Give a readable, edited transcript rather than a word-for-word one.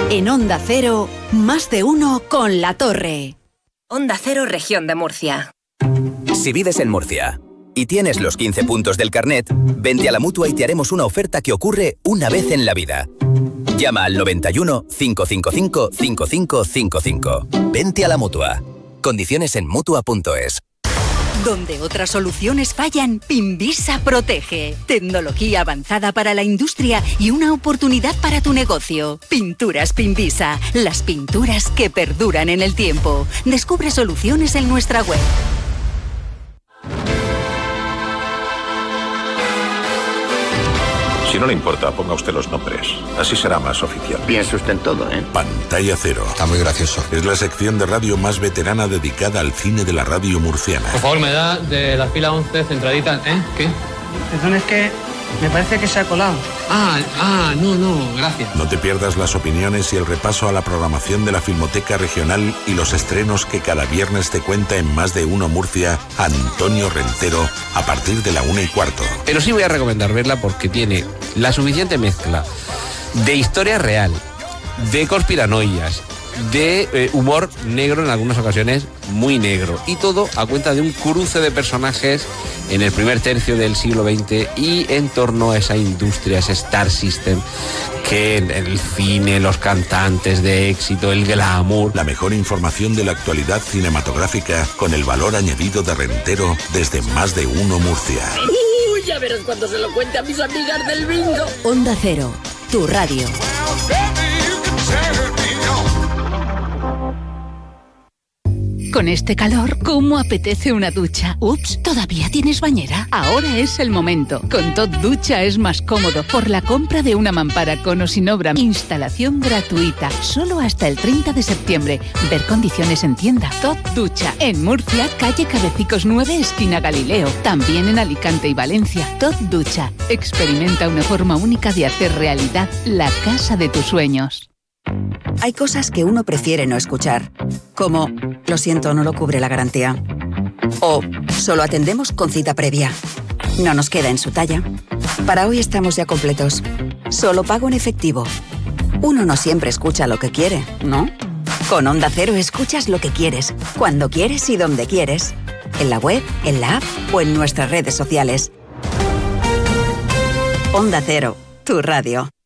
En Onda Cero, más de uno con La Torre. Onda Cero, Región de Murcia. Si vives en Murcia y tienes los 15 puntos del carnet, vente a la Mutua y te haremos una oferta que ocurre una vez en la vida. Llama al 91 555 5555. Vente a la Mutua. Condiciones en Mutua.es. Donde otras soluciones fallan, Pinvisa protege. Tecnología avanzada para la industria y una oportunidad para tu negocio. Pinturas Pinvisa, las pinturas que perduran en el tiempo. Descubre soluciones en nuestra web. Si no le importa, ponga usted los nombres. Así será más oficial. Piense usted en todo, ¿eh? Pantalla Cero. Está muy gracioso. Es la sección de radio más veterana dedicada al cine de la radio murciana. Por favor, me da de la fila 11 centradita. ¿Qué? Perdón, es que me parece que se ha colado. No, gracias. No te pierdas las opiniones y el repaso a la programación de la Filmoteca Regional y los estrenos que cada viernes te cuenta en Más de Uno Murcia Antonio Rentero a partir de la 1:15. Pero sí voy a recomendar verla porque tiene la suficiente mezcla de historia real, de conspiranoias, de humor negro en algunas ocasiones, muy negro, y todo a cuenta de un cruce de personajes en el primer tercio del siglo XX y en torno a esa industria, ese Star System, que en el cine, los cantantes de éxito, el glamour. La mejor información de la actualidad cinematográfica con el valor añadido de Rentero desde Más de Uno Murcia. Ya verás cuando se lo cuente a mis amigas del bingo. Onda Cero, tu radio. Con este calor, ¿cómo apetece una ducha? Ups, ¿todavía tienes bañera? Ahora es el momento. Con Tot Ducha es más cómodo por la compra de una mampara con o sin obra. Instalación gratuita, solo hasta el 30 de septiembre. Ver condiciones en tienda. Tot Ducha, en Murcia, calle Cabecicos 9, esquina Galileo. También en Alicante y Valencia. Tot Ducha, experimenta una forma única de hacer realidad la casa de tus sueños. Hay cosas que uno prefiere no escuchar, como lo siento, no lo cubre la garantía. O solo atendemos con cita previa. No nos queda en su talla. Para hoy estamos ya completos. Solo pago en efectivo. Uno no siempre escucha lo que quiere, ¿no? Con Onda Cero escuchas lo que quieres, cuando quieres y donde quieres. En la web, en la app o en nuestras redes sociales. Onda Cero, tu radio.